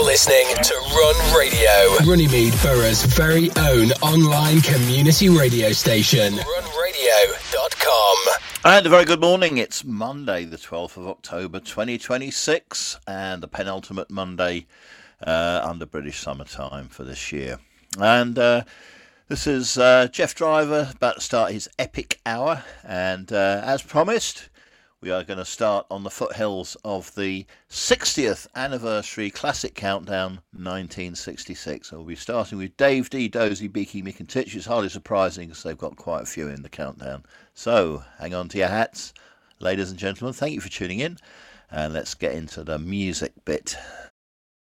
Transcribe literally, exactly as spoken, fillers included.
You're listening to Run Radio, Runnymede Borough's very own online community radio station. run radio dot com. And a very good morning. It's Monday, the twelfth of October, twenty twenty-six, and the penultimate Monday uh, under British summertime for this year. And uh, this is uh, Jeff Driver about to start his epic hour. And uh, as promised, we are going to start on the foothills of the sixtieth anniversary Classic Countdown nineteen sixty-six. So we'll be starting with Dave D, Dozy, Beaky, Mick and Titch. It's hardly surprising because they've got quite a few in the countdown. So hang on to your hats. Ladies and gentlemen, thank you for tuning in. And let's get into the music bit.